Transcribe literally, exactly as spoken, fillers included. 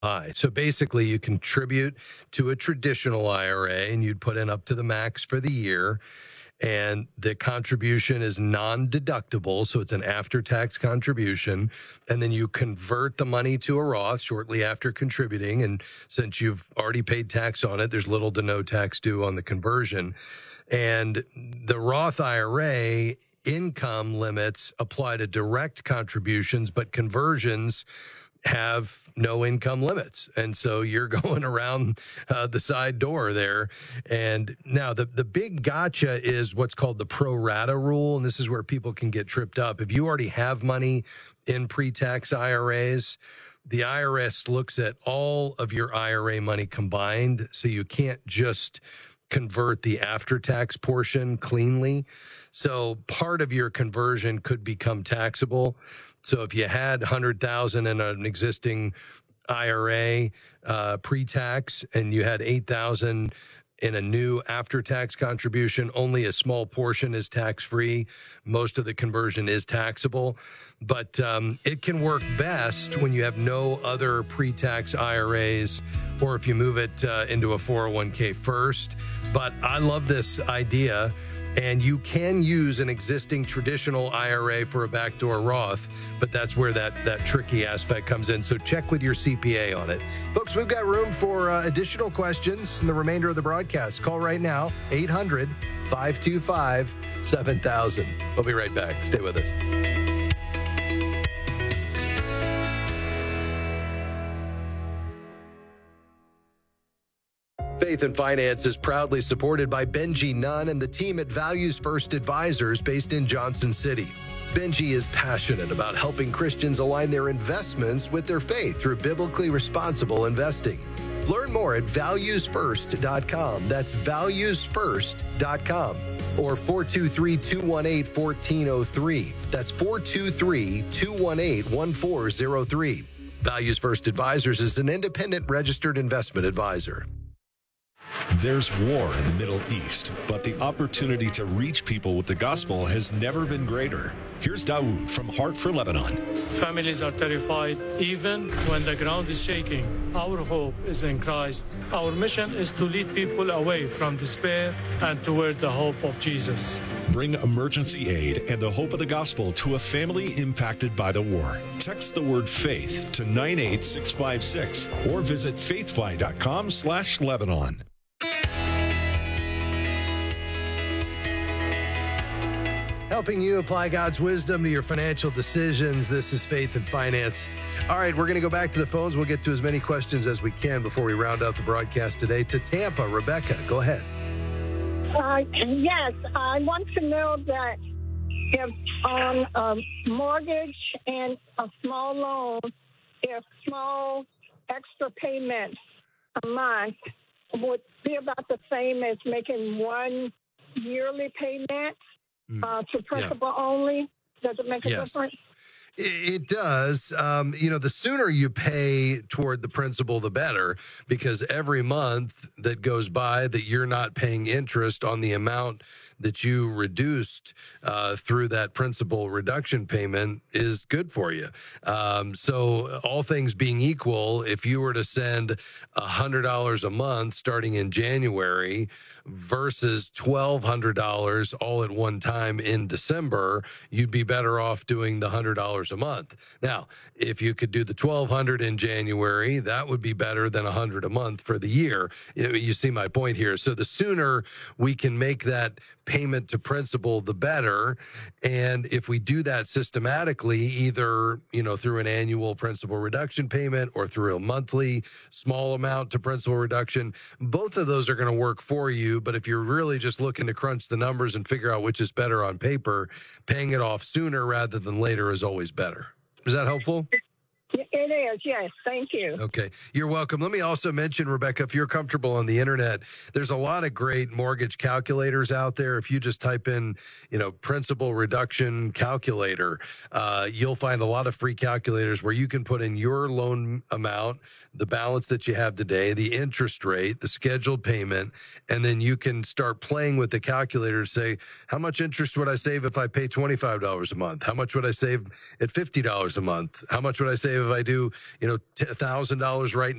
high. So basically, you contribute to a traditional I R A and you'd put in up to the max for the year. And the contribution is non-deductible, so it's an after-tax contribution. And then you convert the money to a Roth shortly after contributing. And since you've already paid tax on it, there's little to no tax due on the conversion. And the Roth I R A income limits apply to direct contributions, but conversions have no income limits. And so you're going around uh, the side door there. And now the, the big gotcha is what's called the pro rata rule. And this is where people can get tripped up. If you already have money in pre-tax I R As, the I R S looks at all of your I R A money combined. So you can't just convert the after-tax portion cleanly. So part of your conversion could become taxable. So if you had one hundred thousand dollars in an existing I R A uh, pre-tax and you had eight thousand dollars in a new after-tax contribution, only a small portion is tax-free. Most of the conversion is taxable. But um, it can work best when you have no other pre-tax I R As or if you move it uh, into a four oh one k first. But I love this idea. And you can use an existing traditional I R A for a backdoor Roth, but that's where that, that tricky aspect comes in. So check with your C P A on it. Folks, we've got room for uh, additional questions in the remainder of the broadcast. Call right now, eight hundred, five two five, seven thousand. We'll be right back. Stay with us. Faith and Finance is proudly supported by Benji Nunn and the team at Values First Advisors based in Johnson City. Benji is passionate about helping Christians align their investments with their faith through biblically responsible investing. Learn more at values first dot com. That's values first dot com. Or four two three, two one eight, one four zero three. That's four two three, two one eight, one four zero three. Values First Advisors is an independent registered investment advisor. There's war in the Middle East, but the opportunity to reach people with the gospel has never been greater. Here's Dawood from Heart for Lebanon. Families are terrified even when the ground is shaking. Our hope is in Christ. Our mission is to lead people away from despair and toward the hope of Jesus. Bring emergency aid and the hope of the gospel to a family impacted by the war. Text the word faith to nine eight six five six or visit faithfi dot com slash Lebanon. Helping you apply God's wisdom to your financial decisions. This is Faith and Finance. All right, we're going to go back to the phones. We'll get to as many questions as we can before we round out the broadcast today. To Tampa, Rebecca, go ahead. Uh, yes, I want to know that if on um, a mortgage and a small loan, if small extra payment a month would be about the same as making one yearly payment uh, to principal yeah. only? Does it make a yes. difference? It does. Um, you know, the sooner you pay toward the principal, the better, because every month that goes by that you're not paying interest on the amount that you reduced uh, through that principal reduction payment is good for you. Um, so all things being equal, if you were to send one hundred dollars a month starting in January versus twelve hundred dollars all at one time in December, you'd be better off doing the one hundred dollars a month. Now, if you could do the twelve hundred dollars in January, that would be better than one hundred dollars a month for the year. You know, you see my point here. So the sooner we can make that payment to principal, the better. And if we do that systematically, either, you know, through an annual principal reduction payment or through a monthly small amount to principal reduction, both of those are going to work for you. But if you're really just looking to crunch the numbers and figure out which is better on paper, paying it off sooner rather than later is always better. Is that helpful? It is, yes. Thank you. Okay. You're welcome. Let me also mention, Rebecca, if you're comfortable on the internet, there's a lot of great mortgage calculators out there. If you just type in, you know, principal reduction calculator, uh, you'll find a lot of free calculators where you can put in your loan amount, the balance that you have today, the interest rate, the scheduled payment, and then you can start playing with the calculator to say, how much interest would I save if I pay twenty-five dollars a month? How much would I save at fifty dollars a month? How much would I save if I do, you know, one thousand dollars right